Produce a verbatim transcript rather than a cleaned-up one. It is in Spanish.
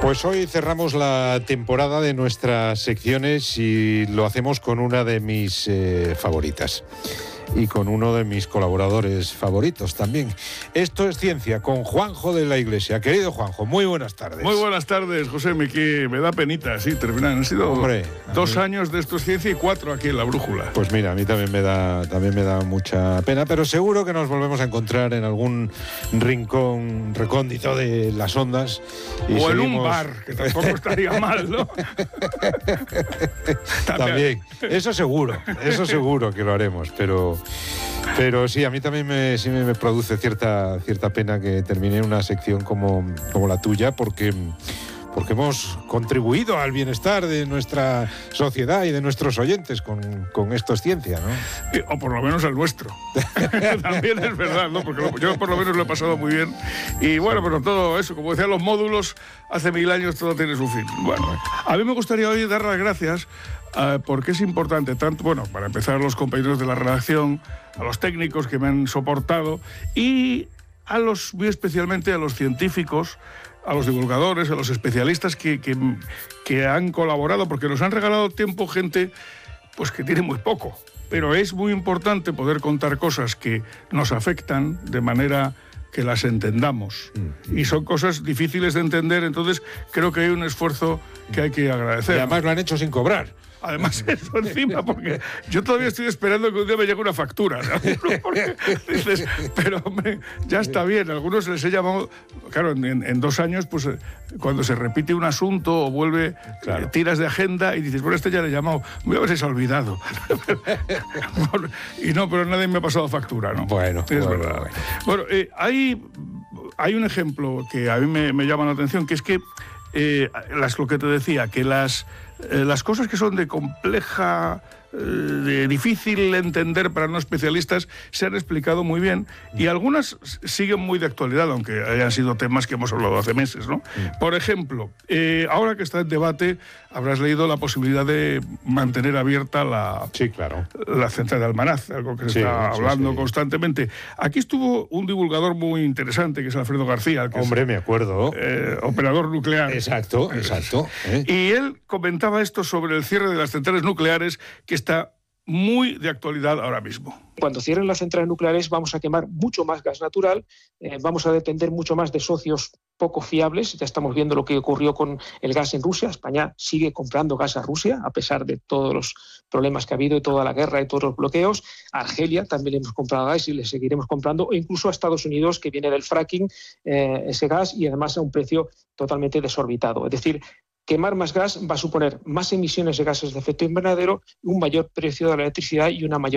Pues hoy cerramos la temporada de nuestras secciones y lo hacemos con una de mis eh, favoritas y con uno de mis colaboradores favoritos también. Esto es Ciencia con Juanjo de la Iglesia. Querido Juanjo, muy buenas tardes. Muy buenas tardes, José. Me, que me da penita, sí, terminar. Han sido Hombre, dos mí... años de Esto es Ciencia y cuatro aquí en La Brújula. Pues mira, a mí también me da, también me da mucha pena, pero seguro que nos volvemos a encontrar en algún rincón recóndito de las ondas. Y o seguimos... en un bar, que tampoco estaría mal, ¿no? También, eso seguro, eso seguro que lo haremos, pero... Pero sí, a mí también me, sí me produce cierta, cierta pena que termine una sección como, como la tuya, porque, porque hemos contribuido al bienestar de nuestra sociedad y de nuestros oyentes con, con Esto es Ciencia, ¿no? O por lo menos al nuestro. También es verdad, ¿no? Porque lo, yo por lo menos lo he pasado muy bien. Y bueno, pero todo eso, como decían los módulos, hace mil años todo tiene su fin. Bueno, a mí me gustaría hoy dar las gracias Uh, porque es importante, tanto, bueno, para empezar, a los compañeros de la redacción, a los técnicos que me han soportado y a los, muy especialmente a los científicos, a los divulgadores, a los especialistas que, que, que han colaborado, porque nos han regalado tiempo gente pues que tiene muy poco. Pero es muy importante poder contar cosas que nos afectan de manera que las entendamos. Y son cosas difíciles de entender, entonces creo que hay un esfuerzo que hay que agradecer. Y además lo han hecho sin cobrar. Además, eso encima, porque yo todavía estoy esperando que un día me llegue una factura, ¿sabes? Porque dices, pero hombre, ya está bien. A algunos les he llamado, claro, en, en dos años, pues cuando se repite un asunto o vuelve, claro, tiras de agenda y dices, bueno, este ya le he llamado, voy a ver si se ha olvidado. Y no, pero nadie me ha pasado factura, ¿no? Bueno, es bueno, verdad. Bueno, bueno eh, hay, hay un ejemplo que a mí me, me llama la atención, que es que eh, las, lo que te decía, que las... Eh, las cosas que son de compleja, eh, de difícil entender para no especialistas, se han explicado muy bien y algunas siguen muy de actualidad, aunque hayan sido temas que hemos hablado hace meses, ¿no? Por ejemplo, eh, ahora que está en debate, habrás leído la posibilidad de mantener abierta la, sí, claro, la central de Almaraz, algo que se sí, está hablando sí, sí. constantemente. Aquí estuvo un divulgador muy interesante, que es Alfredo García. Que Hombre, es, me acuerdo. Eh, operador nuclear. Exacto, exacto. ¿Eh? Y él comentaba esto sobre el cierre de las centrales nucleares, que está muy de actualidad ahora mismo. Cuando cierren las centrales nucleares vamos a quemar mucho más gas natural, eh, vamos a depender mucho más de socios poco fiables. Ya estamos viendo lo que ocurrió con el gas en Rusia. España sigue comprando gas a Rusia, a pesar de todos los problemas que ha habido y toda la guerra y todos los bloqueos. A Argelia también le hemos comprado gas y le seguiremos comprando, o incluso a Estados Unidos, que viene del fracking, eh, ese gas, y además a un precio totalmente desorbitado. Es decir, quemar más gas va a suponer más emisiones de gases de efecto invernadero, un mayor precio de la electricidad y una mayor